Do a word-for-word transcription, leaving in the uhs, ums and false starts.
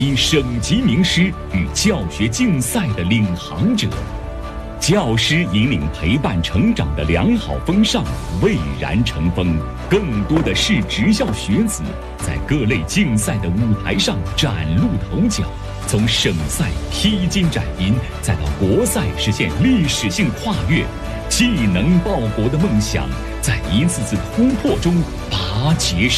以省级名师与教学竞赛的领航者。教师引领陪伴成长的良好风尚蔚然成风，更多的是职校学子在各类竞赛的舞台上崭露头角，从省赛披荆斩棘，再到国赛实现历史性跨越，技能报国的梦想在一次次突破中拔节。